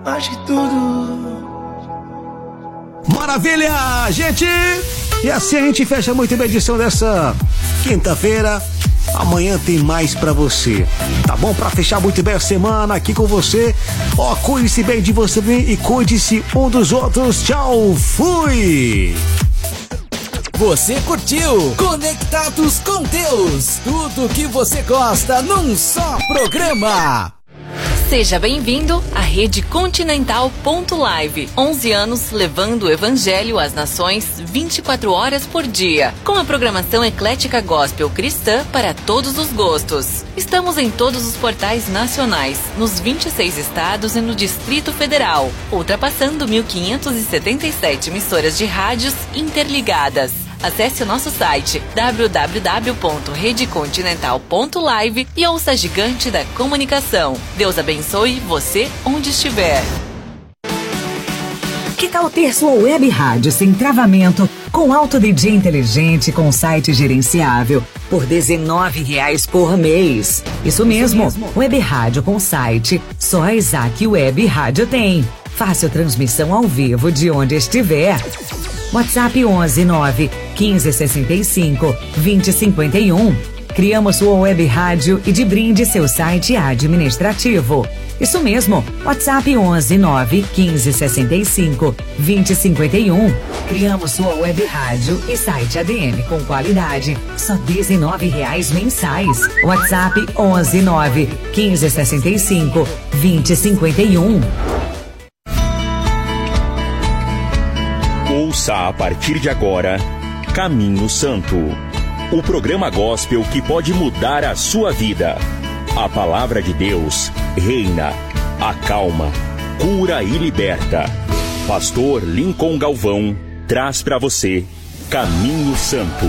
acho que tudo. Maravilha, gente! E assim a gente fecha muito bem a edição dessa quinta-feira. Amanhã tem mais pra você, tá bom? Pra fechar muito bem a semana aqui com você. Ó, cuide-se bem de você e cuide-se um dos outros. Tchau, fui! Você curtiu Conectados com Deus, tudo que você gosta num só programa. Seja bem-vindo à Rede Continental.live. 11 anos levando o Evangelho às nações 24 horas por dia. Com a programação eclética gospel cristã para todos os gostos. Estamos em todos os portais nacionais, nos 26 estados e no Distrito Federal, ultrapassando 1.577 emissoras de rádios interligadas. Acesse o nosso site www.redecontinental.live e ouça a gigante da comunicação. Deus abençoe você onde estiver. Que tal ter sua web rádio sem travamento, com alto DJ inteligente, com site gerenciável, por R$19 por mês? Isso mesmo, web rádio com site, só a Isaac Web Rádio tem. Fácil transmissão ao vivo de onde estiver. WhatsApp 11 9 15 65 20 51. Criamos sua web rádio e de brinde seu site administrativo. Isso mesmo, WhatsApp 11 9 15 65 20 51. Criamos sua web rádio e site ADM com qualidade, só R$19 mensais. WhatsApp 11 9 15 65 20 51. Ouça a partir de agora Caminho Santo, o programa gospel que pode mudar a sua vida. A palavra de Deus reina, acalma, cura e liberta. Pastor Lincoln Galvão traz para você Caminho Santo.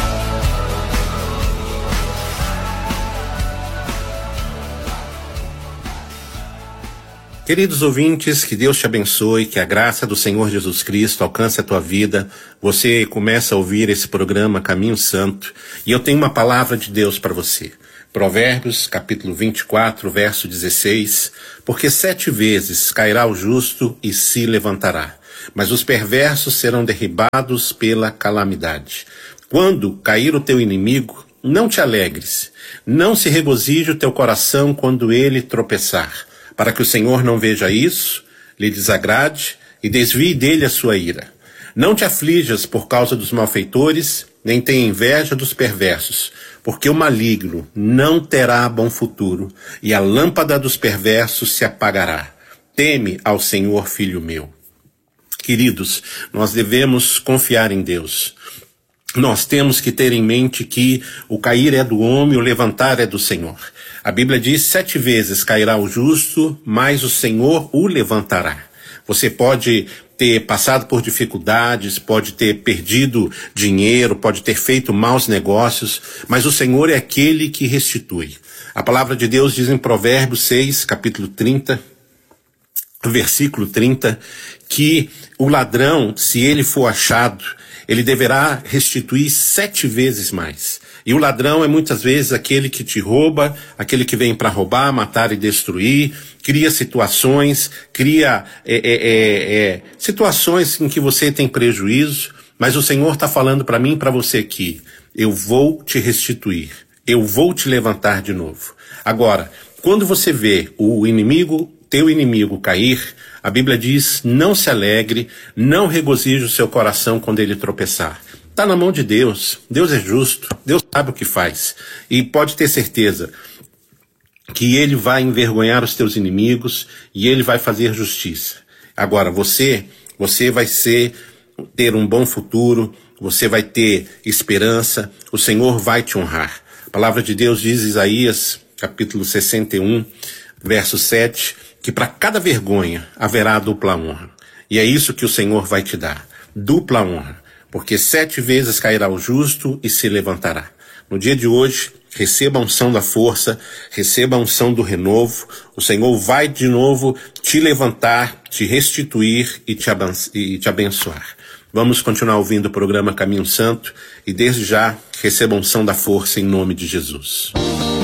Queridos ouvintes, que Deus te abençoe, que a graça do Senhor Jesus Cristo alcance a tua vida. Você começa a ouvir esse programa Caminho Santo e eu tenho uma palavra de Deus para você. Provérbios, capítulo 24, verso 16. Porque 7 vezes cairá o justo e se levantará, mas os perversos serão derribados pela calamidade. Quando cair o teu inimigo, não te alegres, não se regozije o teu coração quando ele tropeçar, para que o Senhor não veja isso, lhe desagrade e desvie dele a sua ira. Não te aflijas por causa dos malfeitores, nem tenha inveja dos perversos, porque o maligno não terá bom futuro, e a lâmpada dos perversos se apagará. Teme ao Senhor, filho meu. Queridos, nós devemos confiar em Deus. Nós temos que ter em mente que o cair é do homem, o levantar é do Senhor. A Bíblia diz 7 vezes cairá o justo, mas o Senhor o levantará. Você pode ter passado por dificuldades, pode ter perdido dinheiro, pode ter feito maus negócios, mas o Senhor é aquele que restitui. A palavra de Deus diz em Provérbios 6, capítulo 30, versículo 30, que o ladrão, se ele for achado, ele deverá restituir 7 vezes mais. E o ladrão é muitas vezes aquele que te rouba, aquele que vem para roubar, matar e destruir, cria situações, situações em que você tem prejuízo, mas o Senhor está falando para mim e para você aqui, eu vou te restituir, eu vou te levantar de novo. Agora, quando você vê o inimigo, teu inimigo cair, a Bíblia diz, não se alegre, não regozije o seu coração quando ele tropeçar. Está na mão de Deus, Deus é justo, Deus sabe o que faz. E pode ter certeza que Ele vai envergonhar os teus inimigos e Ele vai fazer justiça. Agora, você vai ter um bom futuro, você vai ter esperança, o Senhor vai te honrar. A palavra de Deus diz, Isaías, capítulo 61, verso 7, que para cada vergonha haverá dupla honra. E é isso que o Senhor vai te dar, dupla honra. Porque 7 vezes cairá o justo e se levantará. No dia de hoje, receba a unção da força, receba a unção do renovo. O Senhor vai de novo te levantar, te restituir e te abençoar. Vamos continuar ouvindo o programa Caminho Santo e desde já receba a unção da força em nome de Jesus.